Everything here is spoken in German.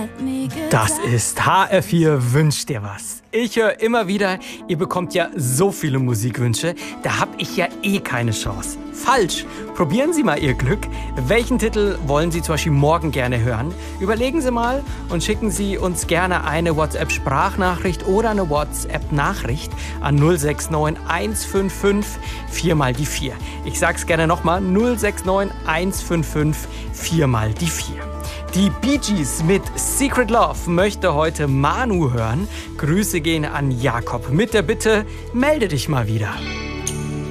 Das ist HR4 Wünsch dir was. Ich höre immer wieder, ihr bekommt ja so viele Musikwünsche, da hab ich ja eh keine Chance. Falsch! Probieren Sie mal Ihr Glück. Welchen Titel wollen Sie zum Beispiel morgen gerne hören? Überlegen Sie mal und schicken Sie uns gerne eine WhatsApp-Sprachnachricht oder eine WhatsApp-Nachricht an 069 155 4 mal die 4. Ich sag's gerne nochmal, 069 155 4 mal die 4. Die Bee Gees mit Secret Love möchte heute Manu hören. Grüße gehen an Jakob mit der Bitte, melde dich mal wieder.